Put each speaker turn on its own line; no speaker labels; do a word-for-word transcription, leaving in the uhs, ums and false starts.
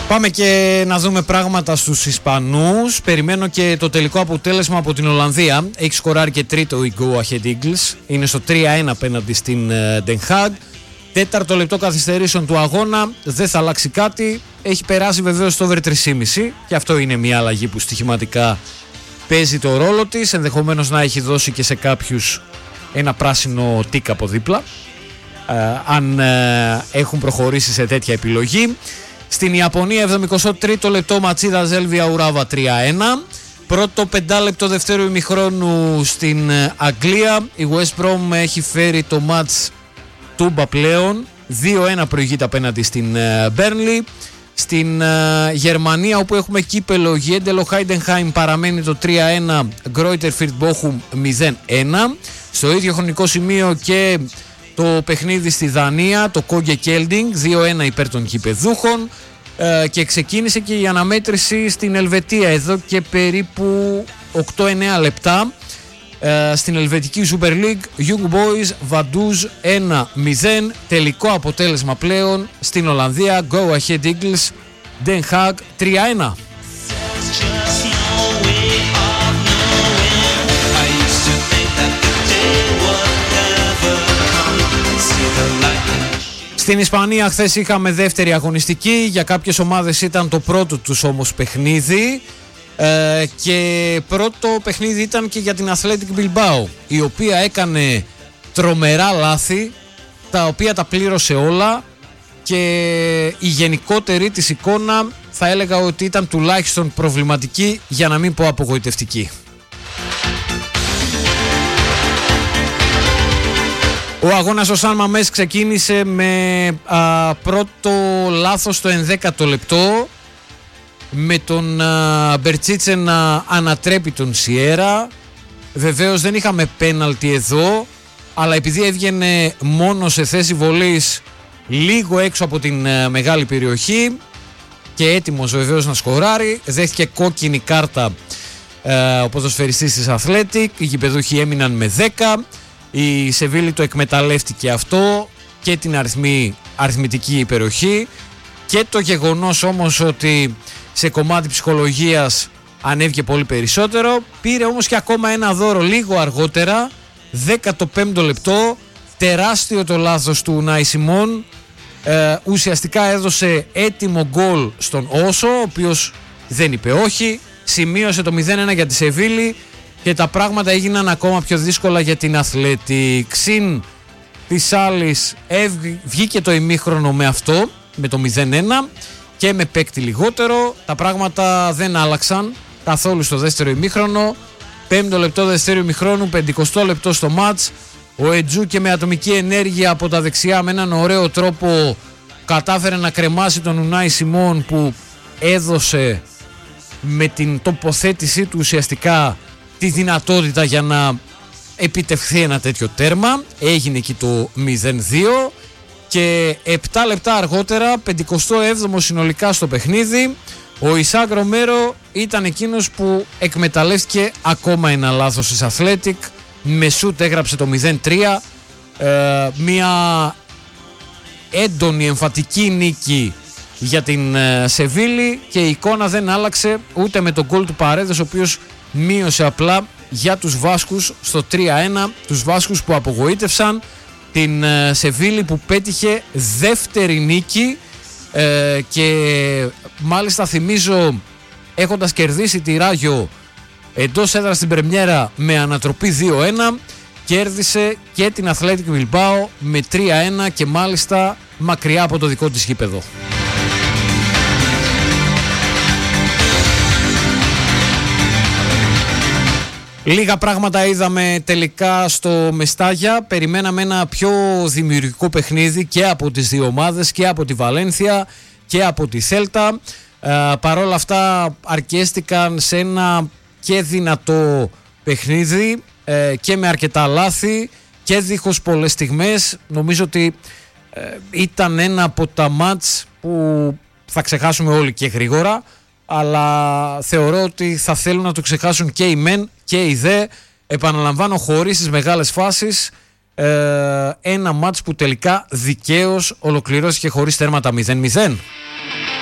Πάμε και να δούμε πράγματα στους Ισπανούς. Περιμένω και το τελικό αποτέλεσμα από την Ολλανδία. Έχει σκοράρει και τρίτο η Go Ahead Eagles. Είναι στο τρία ένα απέναντι στην Den Haag. Τέταρτο λεπτό καθυστερήσεων του αγώνα. Δεν θα αλλάξει κάτι. Έχει περάσει βεβαίως το over τρία κόμμα πέντε και αυτό είναι μια αλλαγή που στοιχηματικά παίζει το ρόλο της. Ενδεχομένως να έχει δώσει και σε κάποιους ένα πράσινο τικ από δίπλα, ε, αν ε, έχουν προχωρήσει σε τέτοια επιλογή. Στην Ιαπωνία, εβδομηκοστό τρίτο λεπτό, Ματσίδα Ζέλβια Ουράβα τρία ένα. Πρώτο πεντάλεπτο δευτέρου ημιχρόνου στην Αγγλία. Η West Brom έχει φέρει το μάτς τούμπα πλέον. δύο ένα προηγείται απέναντι στην Burnley. Στην uh, Γερμανία, όπου έχουμε κύπελο, Γιέντελο Χάιντενχάιμ παραμένει το τρία ένα, Γκρόιτερφιρτ Μπόχουμ μηδέν ένα. Στο ίδιο χρονικό σημείο και το παιχνίδι στη Δανία, το Κόγκε Κέλντινγκ δύο ένα υπέρ των γηπεδούχων. Uh, και ξεκίνησε και η αναμέτρηση στην Ελβετία εδώ και περίπου οκτώ εννέα λεπτά. Uh, στην Ελβετική Super League, Young Boys Vaduz ένα μηδέν. Τελικό αποτέλεσμα πλέον στην Ολλανδία, Go Ahead Eagles Den Haag τρία ένα. Στην Ισπανία χθες είχαμε δεύτερη αγωνιστική. Για κάποιες ομάδες ήταν το πρώτο τους όμως παιχνίδι. Ε, και πρώτο παιχνίδι ήταν και για την Athletic Bilbao, η οποία έκανε τρομερά λάθη, τα οποία τα πλήρωσε όλα, και η γενικότερη της εικόνα θα έλεγα ότι ήταν τουλάχιστον προβληματική, για να μην πω απογοητευτική. Ο αγώνας ο Σαν Μαμές ξεκίνησε με α, πρώτο λάθος στο ενδέκατο λεπτό, με τον α, Μπερτσίτσε να ανατρέπει τον Σιέρα. Βεβαίως δεν είχαμε πέναλτι εδώ, αλλά επειδή έβγαινε μόνο σε θέση βολής λίγο έξω από την α, μεγάλη περιοχή και έτοιμος βεβαίως να σκοράρει, δέχτηκε κόκκινη κάρτα α, ο ποδοσφαιριστής της Athletic. Οι γηπεδούχοι έμειναν με δέκα. Η Σεβίλη το εκμεταλλεύτηκε αυτό, και την αριθμή, αριθμητική υπεροχή, και το γεγονός όμως ότι σε κομμάτι ψυχολογίας ανέβηκε πολύ περισσότερο. Πήρε όμως και ακόμα ένα δώρο λίγο αργότερα, δέκατο πέμπτο λεπτό, τεράστιο το λάθος του Ουνάι Σιμών. ε, ουσιαστικά έδωσε έτοιμο γκολ στον Όσο, ο οποίος δεν είπε όχι, σημείωσε το μηδέν ένα για τη Σεβίλη και τα πράγματα έγιναν ακόμα πιο δύσκολα για την Αθλέτη. Ξύν της άλλης βγήκε το ημίχρονο με αυτό, με το μηδέν ένα, και με παίκτη λιγότερο. Τα πράγματα δεν άλλαξαν καθόλου στο δεύτερο ημίχρονο. Πέμπτο λεπτό δεύτερο ημιχρόνου, πεντηκοστό λεπτό στο μάτς. Ο Ετζού και με ατομική ενέργεια από τα δεξιά, με έναν ωραίο τρόπο, κατάφερε να κρεμάσει τον Ουνάι Σιμών, που έδωσε με την τοποθέτησή του ουσιαστικά τη δυνατότητα για να επιτευχθεί ένα τέτοιο τέρμα. Έγινε εκεί το μηδέν δύο. Και επτά λεπτά αργότερα, πενηκοστό έβδομο συνολικά στο παιχνίδι, ο Ισάκ Ρομέρο ήταν εκείνος που εκμεταλλεύτηκε ακόμα ένα λάθος της Athletic. Με σούτ έγραψε το μηδέν τρία. Ε, μια έντονη εμφατική νίκη για την ε, Σεβίλη, και η εικόνα δεν άλλαξε ούτε με τον γκολ του Παρέδες, ο οποίος μείωσε απλά για τους Βάσκους στο τρία ένα. Τους Βάσκους που απογοήτευσαν την Σεβίλη, που πέτυχε δεύτερη νίκη, ε, και μάλιστα θυμίζω, έχοντας κερδίσει τη Ράγιο εντός έδρας στην πρεμιέρα με ανατροπή δύο ένα, κέρδισε και την Athletic Bilbao με τρία ένα, και μάλιστα μακριά από το δικό της γήπεδο. Λίγα πράγματα είδαμε τελικά στο Μεστάγια. Περιμέναμε ένα πιο δημιουργικό παιχνίδι και από τις δύο ομάδες, και από τη Βαλένθια και από τη Θέλτα. Ε, παρόλα αυτά αρκέστηκαν σε ένα και δυνατό παιχνίδι, ε, και με αρκετά λάθη και δίχως πολλές στιγμές. Νομίζω ότι ε, ήταν ένα από τα μάτς που θα ξεχάσουμε όλοι και γρήγορα, αλλά θεωρώ ότι θα θέλουν να το ξεχάσουν και οι μεν και οι δε. Επαναλαμβάνω, χωρίς τις μεγάλες φάσεις, ε, ένα μάτς που τελικά δικαίως ολοκληρώθηκε χωρίς τέρματα μηδέν μηδέν.